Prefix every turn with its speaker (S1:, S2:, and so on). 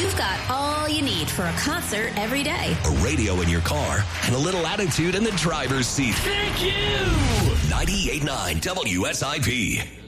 S1: You've got all you need for a concert every day.
S2: A radio in your car and a little attitude in the driver's seat.
S3: Thank you!
S2: 98.9 WSIP.